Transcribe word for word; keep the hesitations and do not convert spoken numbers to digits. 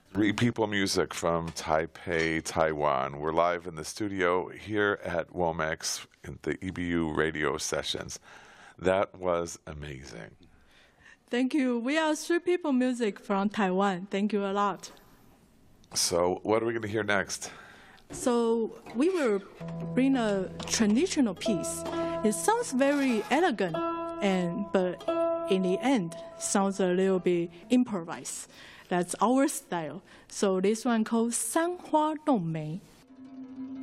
Three People Music from Taipei, Taiwan. We're live in the studio here at Womex in the E B U radio sessions. That was amazing. Thank you. We are Three People Music from Taiwan. Thank you a lot. So what are we going to hear next? So we will bring a traditional piece. It sounds very elegant, and but in the end, sounds a little bit improvised. That's our style. So this one called 三花弄梅.